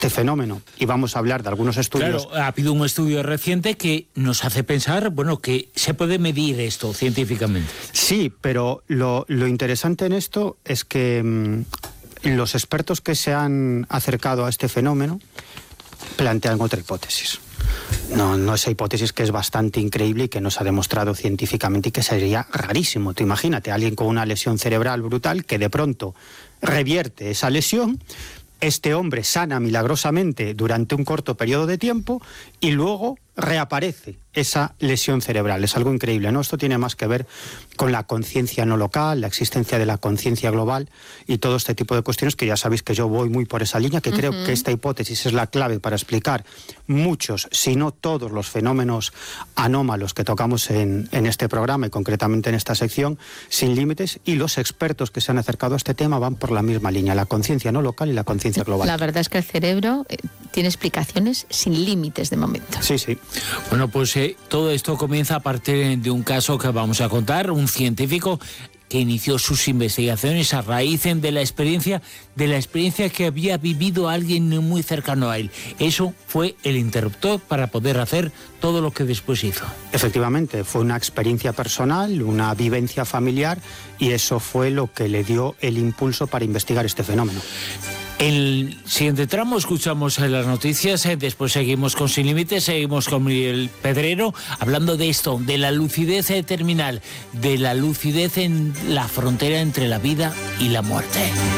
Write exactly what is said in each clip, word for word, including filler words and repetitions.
este fenómeno, y vamos a hablar de algunos estudios. Claro, ha habido un estudio reciente que nos hace pensar, bueno, que se puede medir esto científicamente. Sí, pero lo, lo interesante en esto es que mmm, los expertos que se han acercado a este fenómeno plantean otra hipótesis. No, no esa hipótesis que es bastante increíble y que no se ha demostrado científicamente y que sería rarísimo. Tú imagínate, alguien con una lesión cerebral brutal que de pronto revierte esa lesión, este hombre sana milagrosamente durante un corto periodo de tiempo y luego reaparece esa lesión cerebral. Es algo increíble, ¿no? Esto tiene más que ver con la conciencia no local, la existencia de la conciencia global y todo este tipo de cuestiones que ya sabéis que yo voy muy por esa línea, que uh-huh. creo que esta hipótesis es la clave para explicar muchos, si no todos, los fenómenos anómalos que tocamos en, en este programa y concretamente en esta sección, sin límites, y los expertos que se han acercado a este tema van por la misma línea, la conciencia no local y la conciencia global. La verdad es que el cerebro eh, tiene explicaciones sin límites de momento. Sí, sí. Bueno, pues eh, todo esto comienza a partir de un caso que vamos a contar, un científico que inició sus investigaciones a raíz de la experiencia, de la experiencia que había vivido alguien muy cercano a él. Eso fue el interruptor para poder hacer todo lo que después hizo. Efectivamente, fue una experiencia personal, una vivencia familiar, y eso fue lo que le dio el impulso para investigar este fenómeno. El siguiente tramo escuchamos las noticias, eh, después seguimos con Sin Límites, seguimos con Miguel Pedrero, hablando de esto, de la lucidez eh, terminal, de la lucidez en la frontera entre la vida y la muerte.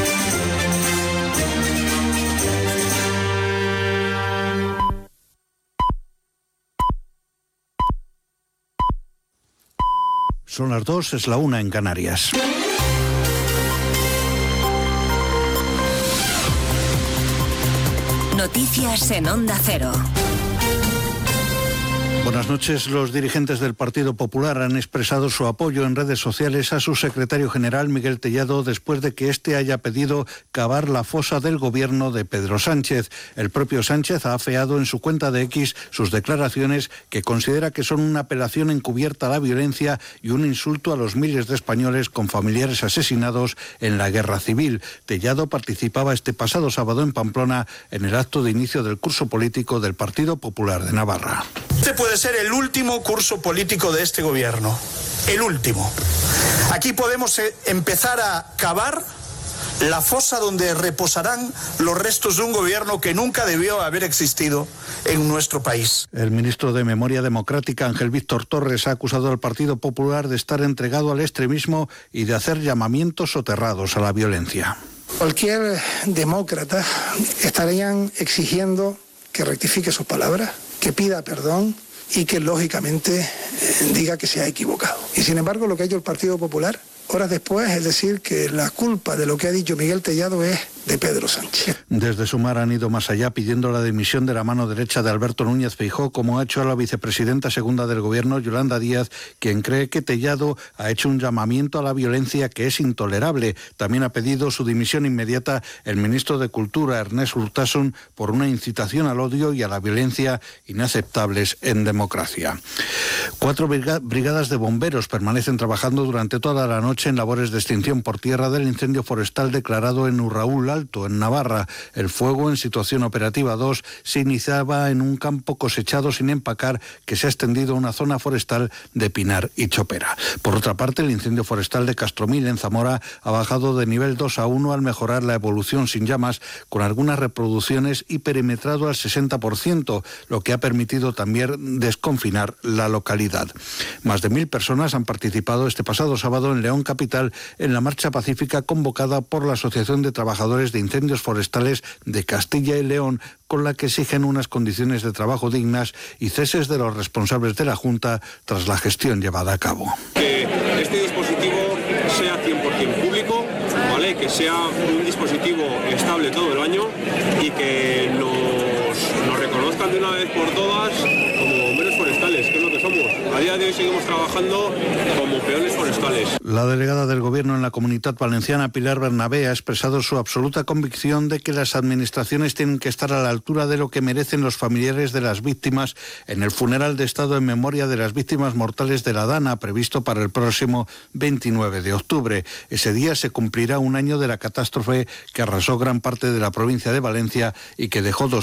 Son las dos, es la una en Canarias. Noticias en Onda Cero. Buenas noches. Los dirigentes del Partido Popular han expresado su apoyo en redes sociales a su secretario general, Miguel Tellado, después de que éste haya pedido cavar la fosa del gobierno de Pedro Sánchez. El propio Sánchez ha afeado en su cuenta de X sus declaraciones, que considera que son una apelación encubierta a la violencia y un insulto a los miles de españoles con familiares asesinados en la guerra civil. Tellado participaba este pasado sábado en Pamplona en el acto de inicio del curso político del Partido Popular de Navarra. Este puede ser el último curso político de este gobierno, el último. Aquí podemos empezar a cavar la fosa donde reposarán los restos de un gobierno que nunca debió haber existido en nuestro país. El ministro de Memoria Democrática, Ángel Víctor Torres, ha acusado al Partido Popular de estar entregado al extremismo y de hacer llamamientos soterrados a la violencia. Cualquier demócrata estarían exigiendo que rectifique sus palabras, que pida perdón y que lógicamente eh, diga que se ha equivocado. Y sin embargo lo que ha hecho el Partido Popular horas después es decir que la culpa de lo que ha dicho Miguel Tellado es de Pedro Sánchez. Desde Sumar han ido más allá pidiendo la dimisión de la mano derecha de Alberto Núñez Feijóo, como ha hecho a la vicepresidenta segunda del gobierno, Yolanda Díaz, quien cree que Tellado ha hecho un llamamiento a la violencia que es intolerable. También ha pedido su dimisión inmediata el ministro de Cultura, Ernest Urtasun, por una incitación al odio y a la violencia inaceptables en democracia. Cuatro brigadas de bomberos permanecen trabajando durante toda la noche en labores de extinción por tierra del incendio forestal declarado en Urraúl Alto, en Navarra. El fuego, en situación operativa dos, se iniciaba en un campo cosechado sin empacar que se ha extendido a una zona forestal de Pinar y Chopera. Por otra parte, el incendio forestal de Castromil, en Zamora, ha bajado de nivel dos a uno al mejorar la evolución sin llamas, con algunas reproducciones y perimetrado al sesenta por ciento, lo que ha permitido también desconfinar la localidad. Más de mil personas han participado este pasado sábado en León capital en la marcha pacífica convocada por la Asociación de Trabajadores de Incendios Forestales de Castilla y León, con la que exigen unas condiciones de trabajo dignas y ceses de los responsables de la Junta tras la gestión llevada a cabo. Que este dispositivo sea cien por ciento público, ¿vale? Que sea un dispositivo estable todo el año y que nos, nos reconozcan de una vez por todas como bomberos forestales, que es lo que somos. A día de hoy seguimos trabajando como peones forestales. La delegada del Gobierno en la Comunitat Valenciana, Pilar Bernabé, ha expresado su absoluta convicción de que las administraciones tienen que estar a la altura de lo que merecen los familiares de las víctimas en el funeral de Estado en memoria de las víctimas mortales de la Dana, previsto para el próximo veintinueve de octubre. Ese día se cumplirá un año de la catástrofe que arrasó gran parte de la provincia de Valencia y que dejó dos